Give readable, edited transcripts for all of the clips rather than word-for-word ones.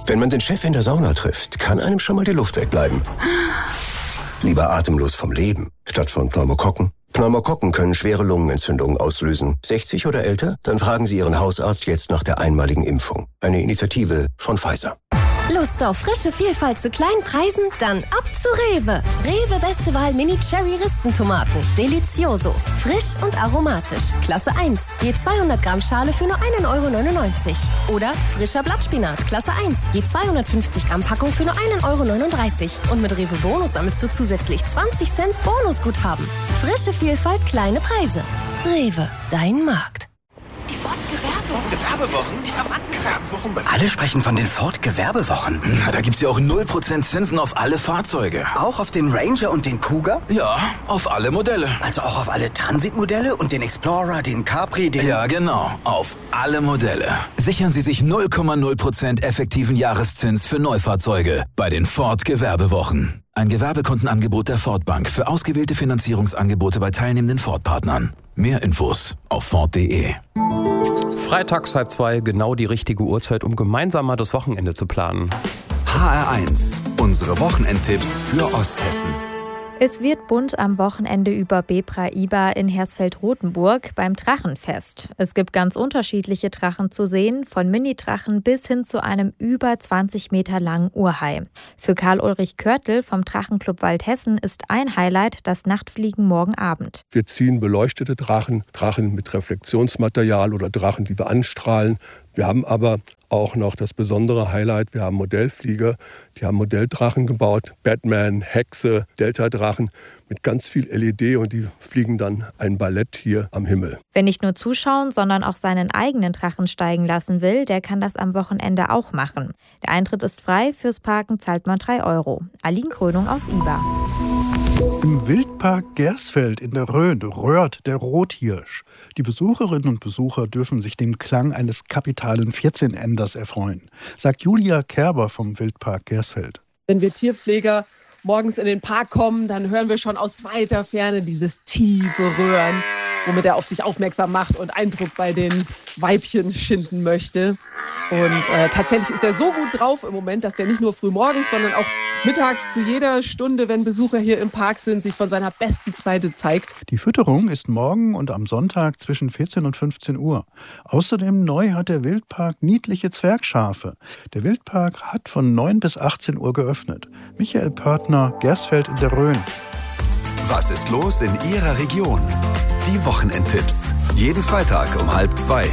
Wenn man den Chef in der Sauna trifft, kann einem schon mal die Luft wegbleiben. Lieber atemlos vom Leben, statt von Pneumokokken. Pneumokokken können schwere Lungenentzündungen auslösen. 60 oder älter? Dann fragen Sie Ihren Hausarzt jetzt nach der einmaligen Impfung. Eine Initiative von Pfizer. Lust auf frische Vielfalt zu kleinen Preisen? Dann ab zu Rewe. Rewe Beste Wahl Mini Cherry Ristentomaten. Delicioso. Frisch und aromatisch. Klasse 1. Je 200 Gramm Schale für nur 1,99 €. Oder frischer Blattspinat. Klasse 1. Je 250 Gramm Packung für nur 1,39 €. Und mit Rewe Bonus sammelst du zusätzlich 20 Cent Bonusguthaben. Frische Vielfalt, kleine Preise. Rewe, dein Markt. Die Ford-Gewerbewochen? Diamanten-Gewerbewochen? Alle sprechen von den Ford-Gewerbewochen. Na, da gibt's ja auch 0% Zinsen auf alle Fahrzeuge. Auch auf den Ranger und den Cougar? Ja, auf alle Modelle. Also auch auf alle Transitmodelle und den Explorer, den Capri, den... Ja, genau. Auf alle Modelle. Sichern Sie sich 0,0% effektiven Jahreszins für Neufahrzeuge bei den Ford-Gewerbewochen. Ein Gewerbekundenangebot der Ford Bank für ausgewählte Finanzierungsangebote bei teilnehmenden Ford-Partnern. Mehr Infos auf Ford.de. Freitags 1:30, genau die richtige Uhrzeit, um gemeinsam mal das Wochenende zu planen. HR1, unsere Wochenendtipps für Osthessen. Es wird bunt am Wochenende über Bebra-Iba in Hersfeld-Rotenburg beim Drachenfest. Es gibt ganz unterschiedliche Drachen zu sehen, von Mini-Drachen bis hin zu einem über 20 Meter langen Urhai. Für Karl-Ulrich Körtl vom Drachenclub Waldhessen ist ein Highlight das Nachtfliegen morgen Abend. Wir ziehen beleuchtete Drachen mit Reflexionsmaterial oder Drachen, die wir anstrahlen. Wir haben aber auch noch das besondere Highlight, wir haben Modellflieger, die haben Modelldrachen gebaut, Batman, Hexe, Delta-Drachen mit ganz viel LED und die fliegen dann ein Ballett hier am Himmel. Wer nicht nur zuschauen, sondern auch seinen eigenen Drachen steigen lassen will, der kann das am Wochenende auch machen. Der Eintritt ist frei, fürs Parken zahlt man 3 €. Aline Krönung aus Iba. Im Wildpark Gersfeld in der Rhön röhrt der Rothirsch. Die Besucherinnen und Besucher dürfen sich dem Klang eines kapitalen 14-Enders erfreuen, sagt Julia Kerber vom Wildpark Gersfeld. Wenn wir Tierpfleger morgens in den Park kommen, dann hören wir schon aus weiter Ferne dieses tiefe Röhren, womit er auf sich aufmerksam macht und Eindruck bei den Weibchen schinden möchte. Und tatsächlich ist er so gut drauf im Moment, dass er nicht nur frühmorgens, sondern auch mittags zu jeder Stunde, wenn Besucher hier im Park sind, sich von seiner besten Seite zeigt. Die Fütterung ist morgen und am Sonntag zwischen 14 und 15 Uhr. Außerdem neu hat der Wildpark niedliche Zwergschafe. Der Wildpark hat von 9 bis 18 Uhr geöffnet. Michael Pörtner, Gersfeld in der Rhön. Was ist los in Ihrer Region? Die Wochenendtipps. Jeden Freitag um 1:30.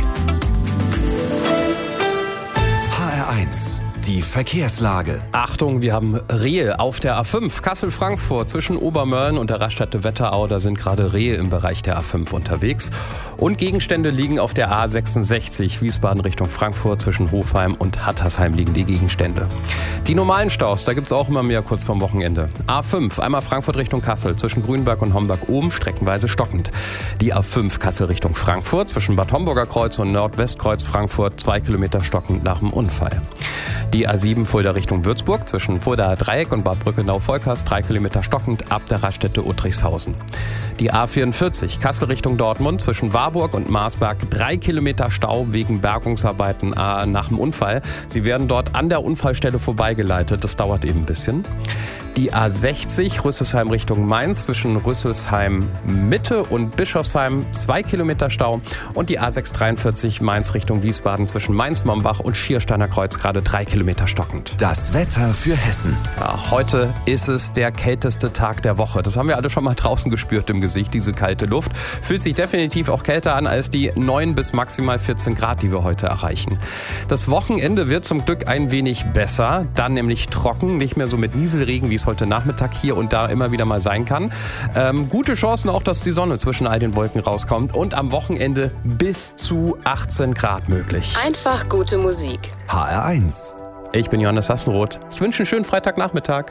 HR1, die Verkehrslage. Achtung, wir haben Rehe auf der A5 Kassel-Frankfurt zwischen Obermölln und der Raststätte Wetterau. Da sind gerade Rehe im Bereich der A5 unterwegs. Und Gegenstände liegen auf der A66 Wiesbaden Richtung Frankfurt. Zwischen Hofheim und Hattersheim liegen die Gegenstände. Die normalen Staus, da gibt es auch immer mehr kurz vorm Wochenende. A5, einmal Frankfurt Richtung Kassel, zwischen Grünberg und Homberg oben, streckenweise stockend. Die A5 Kassel Richtung Frankfurt, zwischen Bad Homburger Kreuz und Nordwestkreuz Frankfurt, 2 Kilometer stockend nach dem Unfall. Die A7 Fulda Richtung Würzburg, zwischen Fuldaer Dreieck und Bad Brückenau-Volkers, 3 Kilometer stockend ab der Raststätte Uttrichshausen. Die A44 Kassel Richtung Dortmund, zwischen Warburg und Marsberg, 3 Kilometer Stau wegen Bergungsarbeiten nach dem Unfall. Sie werden dort an der Unfallstelle vorbeigeleitet. Das dauert eben ein bisschen. Die A60 Rüsselsheim Richtung Mainz, zwischen Rüsselsheim Mitte und Bischofsheim, 2 Kilometer Stau. Und die A643 Mainz Richtung Wiesbaden, zwischen Mainz-Mombach und Schiersteiner Kreuz, gerade 3 Kilometer stockend. Das Wetter für Hessen. Ja, heute ist es der kälteste Tag der Woche. Das haben wir alle schon mal draußen gespürt im Gesicht, diese kalte Luft. Fühlt sich definitiv auch kälter an als die 9 bis maximal 14 Grad, die wir heute erreichen. Das Wochenende wird zum Glück ein wenig besser, dann nämlich trocken, nicht mehr so mit Nieselregen, wie es heute Nachmittag hier und da immer wieder mal sein kann. Gute Chancen auch, dass die Sonne zwischen all den Wolken rauskommt und am Wochenende bis zu 18 Grad möglich. Einfach gute Musik. HR1. Ich bin Johannes Sassenroth. Ich wünsche einen schönen Freitagnachmittag.